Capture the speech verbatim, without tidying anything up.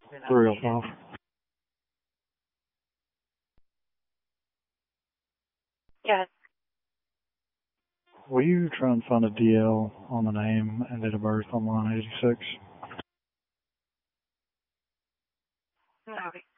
three oh five. Yes. Will you try and find a D L on the name and date of birth on line eighty-six? Okay.